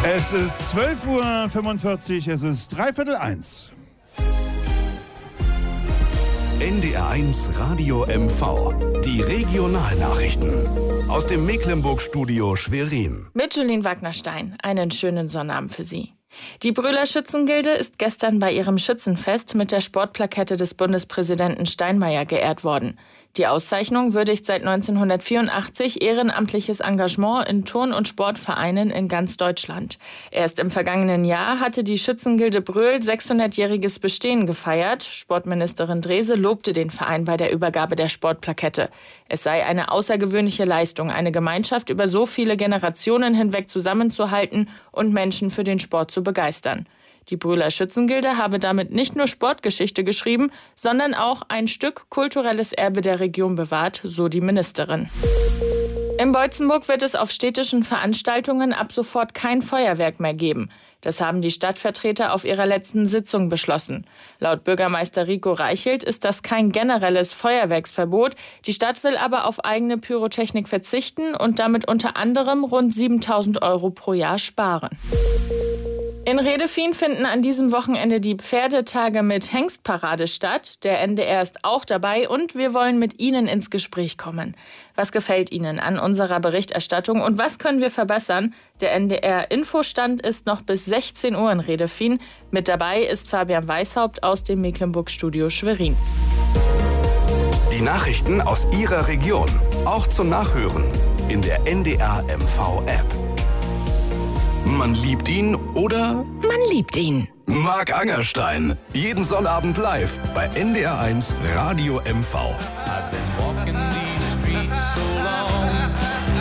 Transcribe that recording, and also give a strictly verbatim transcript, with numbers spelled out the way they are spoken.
Es ist zwölf Uhr fünfundvierzig, es ist dreiviertel eins. N D R eins Radio M V. Die Regionalnachrichten. Aus dem Mecklenburg-Studio Schwerin. Mit Julien Wagnerstein. Einen schönen Sonnabend für Sie. Die Brühler Schützengilde ist gestern bei ihrem Schützenfest mit der Sportplakette des Bundespräsidenten Steinmeier geehrt worden. Die Auszeichnung würdigt seit neunzehnhundertvierundachtzig ehrenamtliches Engagement in Turn- und Sportvereinen in ganz Deutschland. Erst im vergangenen Jahr hatte die Schützengilde Bröl sechshundertjähriges Bestehen gefeiert. Sportministerin Drese lobte den Verein bei der Übergabe der Sportplakette. Es sei eine außergewöhnliche Leistung, eine Gemeinschaft über so viele Generationen hinweg zusammenzuhalten und Menschen für den Sport zu begeistern. Die Brühler Schützengilde habe damit nicht nur Sportgeschichte geschrieben, sondern auch ein Stück kulturelles Erbe der Region bewahrt, so die Ministerin. In Beutzenburg wird es auf städtischen Veranstaltungen ab sofort kein Feuerwerk mehr geben. Das haben die Stadtvertreter auf ihrer letzten Sitzung beschlossen. Laut Bürgermeister Rico Reichelt ist das kein generelles Feuerwerksverbot. Die Stadt will aber auf eigene Pyrotechnik verzichten und damit unter anderem rund siebentausend Euro pro Jahr sparen. In Redefien finden an diesem Wochenende die Pferdetage mit Hengstparade statt. Der N D R ist auch dabei und wir wollen mit Ihnen ins Gespräch kommen. Was gefällt Ihnen an unserer Berichterstattung und was können wir verbessern? Der N D R-Infostand ist noch bis sechzehn Uhr in Redefien. Mit dabei ist Fabian Weishaupt aus dem Mecklenburg-Studio Schwerin. Die Nachrichten aus Ihrer Region, auch zum Nachhören in der N D R M V-App. Man liebt ihn oder man liebt ihn. Marc Angerstein. Jeden Sonnabend live bei N D R eins Radio M V.